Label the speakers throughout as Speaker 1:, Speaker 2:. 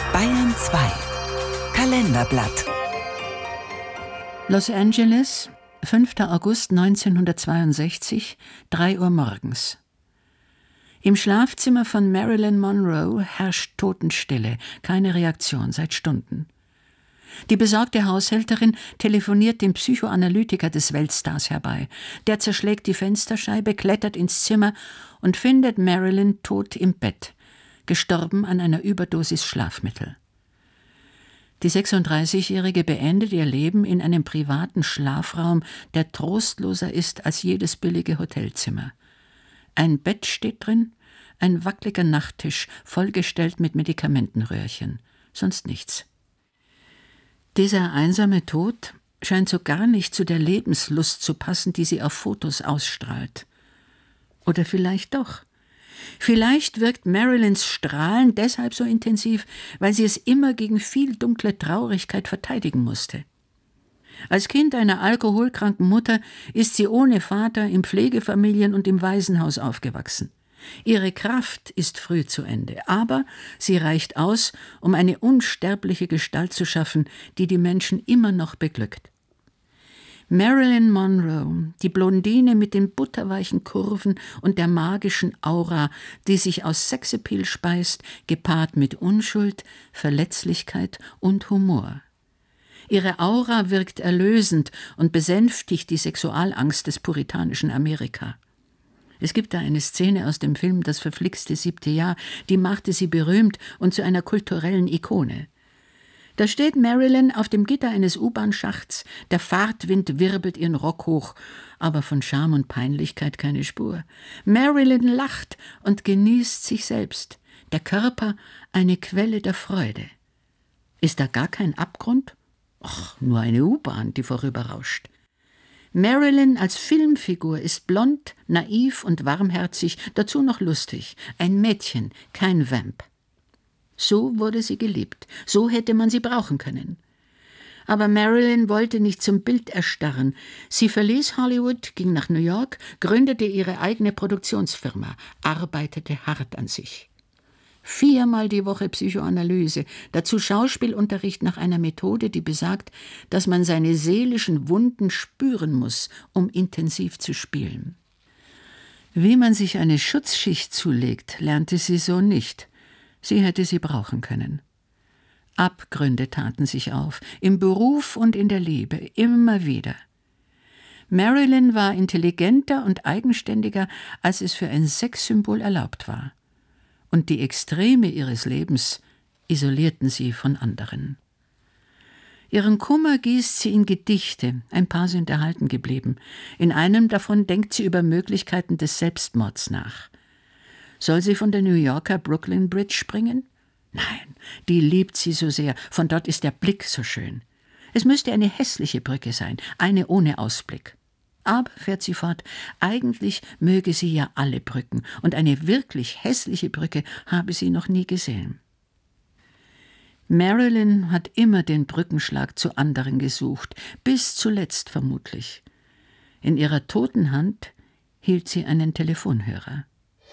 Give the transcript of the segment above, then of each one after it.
Speaker 1: Bayern 2 Kalenderblatt.
Speaker 2: Los Angeles, 5. August 1962, 3 Uhr morgens. Im Schlafzimmer von Marilyn Monroe herrscht Totenstille, keine Reaktion seit Stunden. Die besorgte Haushälterin telefoniert dem Psychoanalytiker des Weltstars herbei. Der zerschlägt die Fensterscheibe, klettert ins Zimmer und findet Marilyn tot im Bett, gestorben an einer Überdosis Schlafmittel. Die 36-Jährige beendet ihr Leben in einem privaten Schlafraum, der trostloser ist als jedes billige Hotelzimmer. Ein Bett steht drin, ein wackeliger Nachttisch, vollgestellt mit Medikamentenröhrchen, sonst nichts. Dieser einsame Tod scheint so gar nicht zu der Lebenslust zu passen, die sie auf Fotos ausstrahlt. Oder vielleicht doch. Vielleicht wirkt Marilyns Strahlen deshalb so intensiv, weil sie es immer gegen viel dunkle Traurigkeit verteidigen musste. Als Kind einer alkoholkranken Mutter ist sie ohne Vater in Pflegefamilien und im Waisenhaus aufgewachsen. Ihre Kraft ist früh zu Ende, aber sie reicht aus, um eine unsterbliche Gestalt zu schaffen, die die Menschen immer noch beglückt. Marilyn Monroe, die Blondine mit den butterweichen Kurven und der magischen Aura, die sich aus Sexappeal speist, gepaart mit Unschuld, Verletzlichkeit und Humor. Ihre Aura wirkt erlösend und besänftigt die Sexualangst des puritanischen Amerika. Es gibt da eine Szene aus dem Film »Das verflixte 7. Jahr«, die machte sie berühmt und zu einer kulturellen Ikone. Da steht Marilyn auf dem Gitter eines U-Bahn-Schachts, der Fahrtwind wirbelt ihren Rock hoch, aber von Scham und Peinlichkeit keine Spur. Marilyn lacht und genießt sich selbst, der Körper eine Quelle der Freude. Ist da gar kein Abgrund? Ach, nur eine U-Bahn, die vorüberrauscht. Marilyn als Filmfigur ist blond, naiv und warmherzig, dazu noch lustig. Ein Mädchen, kein Vamp. So wurde sie geliebt, so hätte man sie brauchen können. Aber Marilyn wollte nicht zum Bild erstarren. Sie verließ Hollywood, ging nach New York, gründete ihre eigene Produktionsfirma, arbeitete hart an sich. 4-mal die Woche Psychoanalyse, dazu Schauspielunterricht nach einer Methode, die besagt, dass man seine seelischen Wunden spüren muss, um intensiv zu spielen. Wie man sich eine Schutzschicht zulegt, lernte sie so nicht. Sie hätte sie brauchen können. Abgründe taten sich auf, im Beruf und in der Liebe, immer wieder. Marilyn war intelligenter und eigenständiger, als es für ein Sexsymbol erlaubt war. Und die Extreme ihres Lebens isolierten sie von anderen. Ihren Kummer gießt sie in Gedichte, ein paar sind erhalten geblieben. In einem davon denkt sie über Möglichkeiten des Selbstmords nach. Soll sie von der New Yorker Brooklyn Bridge springen? Nein, die liebt sie so sehr, von dort ist der Blick so schön. Es müsste eine hässliche Brücke sein, eine ohne Ausblick. Aber, fährt sie fort, eigentlich möge sie ja alle Brücken, und eine wirklich hässliche Brücke habe sie noch nie gesehen. Marilyn hat immer den Brückenschlag zu anderen gesucht, bis zuletzt vermutlich. In ihrer toten Hand hielt sie einen Telefonhörer.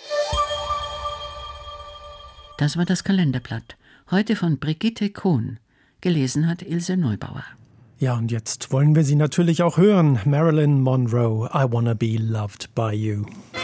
Speaker 2: Das war das Kalenderblatt, heute von Brigitte Kohn. Gelesen hat Ilse Neubauer.
Speaker 3: Ja, und jetzt wollen wir sie natürlich auch hören. Marilyn Monroe, I Wanna Be Loved by You.